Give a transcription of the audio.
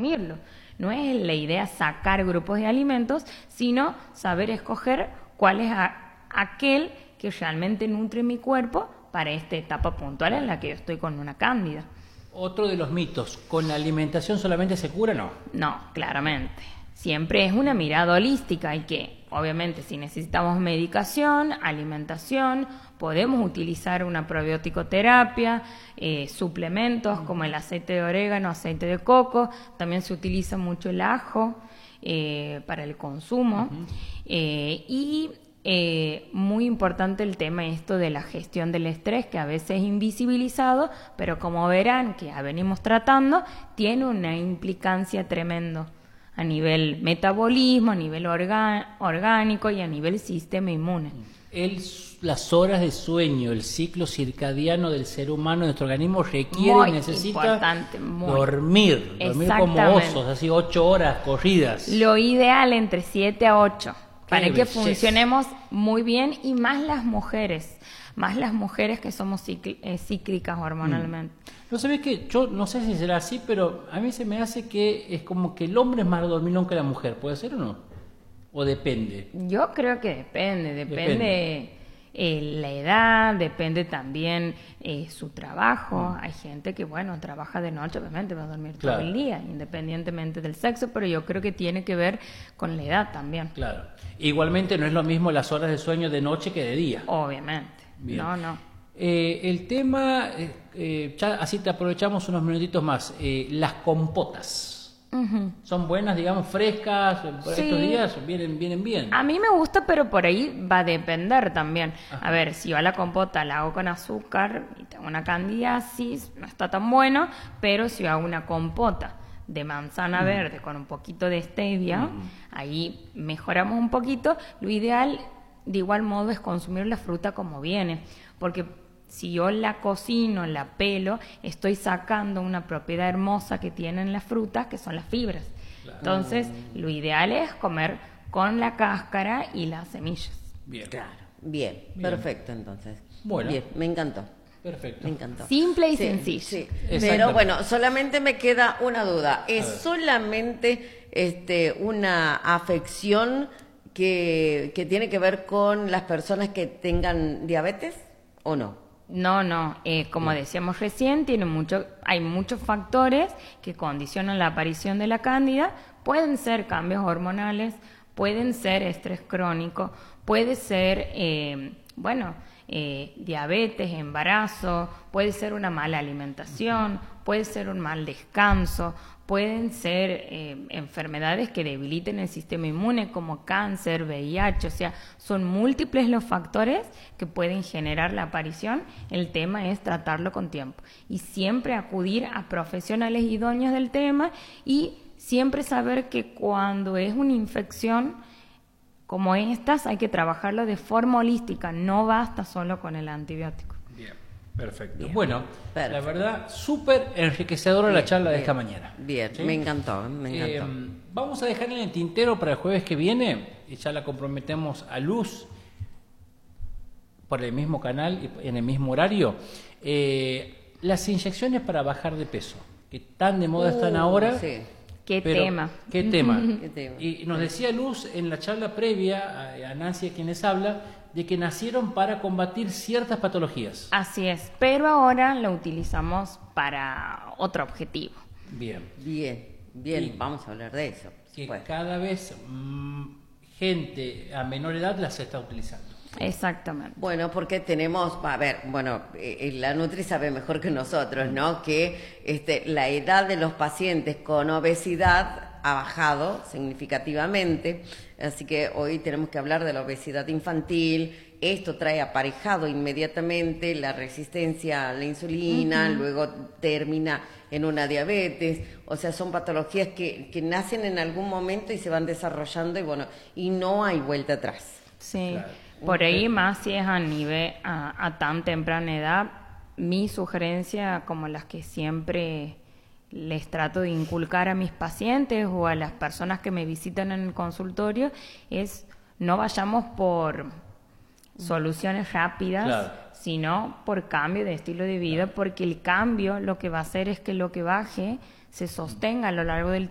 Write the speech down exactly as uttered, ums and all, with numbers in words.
consumirlo. No es la idea sacar grupos de alimentos, sino saber escoger cuál es a, aquel que realmente nutre mi cuerpo para esta etapa puntual en la que yo estoy con una cándida. Otro de los mitos, ¿con la alimentación solamente se cura? No. No, claramente. Siempre es una mirada holística y que, obviamente, si necesitamos medicación, alimentación, podemos utilizar una probiótico-terapia, eh, suplementos como el aceite de orégano, aceite de coco, también se utiliza mucho el ajo eh, para el consumo. Uh-huh. eh, y eh, muy importante el tema esto de la gestión del estrés, que a veces es invisibilizado, pero como verán, que ya venimos tratando, tiene una implicancia tremenda a nivel metabolismo, a nivel orga, orgánico y a nivel sistema inmune. El, las horas de sueño, el ciclo circadiano del ser humano, nuestro organismo requiere, muy necesita muy. dormir, dormir como osos, así ocho horas corridas. Lo ideal entre siete a ocho, para que belleza. funcionemos muy bien, y más las mujeres, más las mujeres que somos cicl eh, cíclicas hormonalmente. Mm. No sabés que yo no sé si será así, pero a mí se me hace que es como que el hombre es más dormilón que la mujer, ¿puede ser o no? ¿O depende? Yo creo que depende, depende, depende. Eh, la edad, depende también eh, su trabajo. Mm. Hay gente que, bueno, trabaja de noche, obviamente va a dormir claro. todo el día, independientemente del sexo, pero yo creo que tiene que ver con la edad también. Claro. Igualmente no es lo mismo las horas de sueño de noche que de día. Obviamente. Bien. No, no. Eh, el tema, eh, eh, ya así te aprovechamos unos minutitos más, eh, las compotas. Uh-huh. ¿Son buenas, digamos, frescas? Por sí. Estos días vienen, vienen bien. A mí me gusta, pero por ahí va a depender también. Ajá. A ver, si yo a la compota la hago con azúcar y tengo una candidiasis, no está tan bueno, pero si yo hago una compota de manzana uh-huh. verde con un poquito de stevia, uh-huh. ahí mejoramos un poquito. Lo ideal, de igual modo, es consumir la fruta como viene, porque si yo la cocino, la pelo, estoy sacando una propiedad hermosa que tienen las frutas, que son las fibras. Claro. Entonces, lo ideal es comer con la cáscara y las semillas. Bien. Claro. Bien, bien. Perfecto, entonces. Bueno. Bien, me encantó. Perfecto. Me encantó. Simple y sí, sencillo. Sí. Pero bueno, solamente me queda una duda. ¿Es solamente este, una afección que, que tiene que ver con las personas que tengan diabetes o no? No, no, eh, como decíamos recién, tiene mucho, hay muchos factores que condicionan la aparición de la cándida. Pueden ser cambios hormonales, pueden ser estrés crónico, puede ser, eh, bueno, eh, diabetes, embarazo, puede ser una mala alimentación, puede ser un mal descanso, pueden ser eh, enfermedades que debiliten el sistema inmune como cáncer, V I H, o sea, son múltiples los factores que pueden generar la aparición. El tema es tratarlo con tiempo y siempre acudir a profesionales idóneos del tema, y siempre saber que cuando es una infección como estas hay que trabajarlo de forma holística, no basta solo con el antibiótico. Bien. Perfecto. Bien. Bueno, perfecto. La verdad, súper enriquecedora bien, la charla bien, de esta mañana. Bien, ¿sí? me encantó, me encantó. Eh, vamos a dejarle en el tintero para el jueves que viene, y ya la comprometemos a Luz por el mismo canal y en el mismo horario. Eh, las inyecciones para bajar de peso, que tan de moda uh, están ahora. Sí. ¿Qué tema? ¿Qué tema? ¿Qué tema? Y nos decía Luz en la charla previa, a Nancy, a quien les habla, de que nacieron para combatir ciertas patologías. Así es, pero ahora lo utilizamos para otro objetivo. Bien. Bien, bien, y vamos a hablar de eso. Que pues. cada vez mmm, gente a menor edad las está utilizando. Exactamente. Bueno, porque tenemos, a ver, bueno, eh, la Nutri sabe mejor que nosotros, ¿no? Que este, la edad de los pacientes con obesidad ha bajado significativamente, así que hoy tenemos que hablar de la obesidad infantil. Esto trae aparejado inmediatamente la resistencia a la insulina, uh-huh. luego termina en una diabetes, o sea, son patologías que, que nacen en algún momento y se van desarrollando y bueno, y no hay vuelta atrás. Sí. Claro. Por ahí más si es a nivel, a, a tan temprana edad, mi sugerencia, como las que siempre les trato de inculcar a mis pacientes o a las personas que me visitan en el consultorio, es no vayamos por soluciones rápidas, claro. sino por cambio de estilo de vida, claro. porque el cambio lo que va a hacer es que lo que baje se sostenga a lo largo del